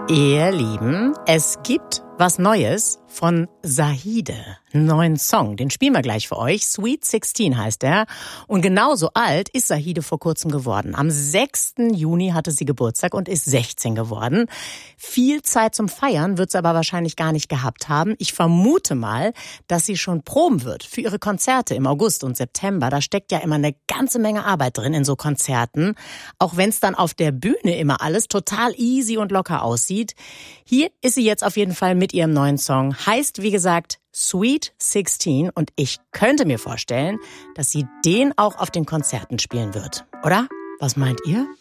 Ihr Lieben, es gibt was Neues von Zahide. Einen neuen Song, den spielen wir gleich für euch. Sweet 16 heißt er. Und genauso alt ist Zahide vor kurzem geworden. Am 6. Juni hatte sie Geburtstag und ist 16 geworden. Viel Zeit zum Feiern wird sie aber wahrscheinlich gar nicht gehabt haben. Ich vermute mal, dass sie schon proben wird für ihre Konzerte im August und September. Da steckt ja immer eine ganze Menge Arbeit drin in so Konzerten. Auch wenn es dann auf der Bühne immer alles total easy und locker aussieht. Hier ist sie jetzt auf jeden Fall mit ihrem neuen Song. Heißt, wie gesagt, Sweet 16. Und ich könnte mir vorstellen, dass sie den auch auf den Konzerten spielen wird. Oder? Was meint ihr?